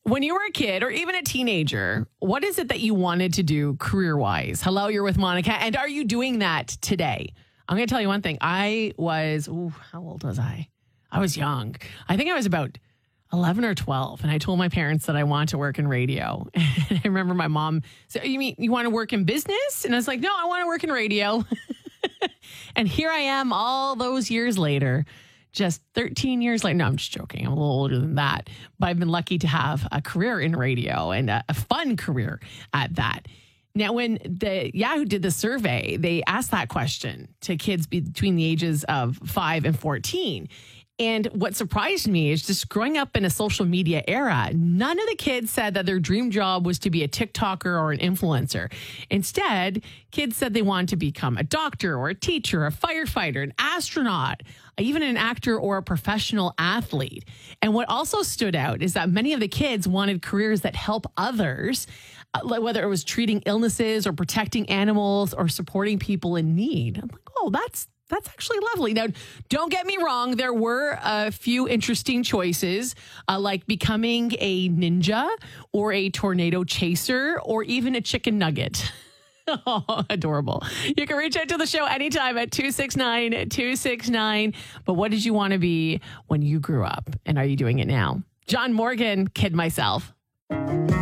When you were a kid or even a teenager, what is it that you wanted to do career-wise? Hello, you're with Monica. And are you doing that today? I'm going to tell you one thing. How old was I? I was young. I think I was about 11 or 12. And I told my parents that I want to work in radio. And I remember my mom said, you mean you want to work in business? And I was like, no, I want to work in radio. And here I am all those years later. Just 13 years later. No, I'm just joking. I'm a little older than that. But I've been lucky to have a career in radio and a fun career at that. Now, when the Yahoo did the survey, they asked that question to kids between the ages of 5 and 14. And what surprised me is just growing up in a social media era, none of the kids said that their dream job was to be a TikToker or an influencer. Instead, kids said they wanted to become a doctor or a teacher, a firefighter, an astronaut, even an actor or a professional athlete. And what also stood out is that many of the kids wanted careers that help others, whether it was treating illnesses or protecting animals or supporting people in need. I'm like, oh, that's actually lovely. Now, don't get me wrong. There were a few interesting choices, like becoming a ninja or a tornado chaser or even a chicken nugget. Oh, adorable. You can reach out to the show anytime at 269-269. But what did you want to be when you grew up? And are you doing it now? John Morgan, Kid Myself.